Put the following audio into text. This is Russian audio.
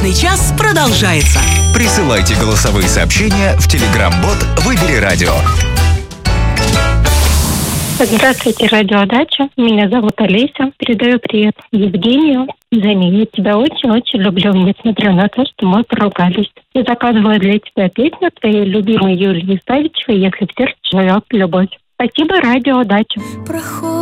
Брачный час продолжается. Присылайте голосовые сообщения в Telegram-бот «Выбери радио». Здравствуйте, радиодача. Меня зовут Олеся. Передаю привет Евгению. Зами, я тебя очень-очень люблю, несмотря на то, что мы поругались. И заказываю для тебя песню твоей любимой Юлии Савичевой «Если в сердце живет любовь». Спасибо, радиодача.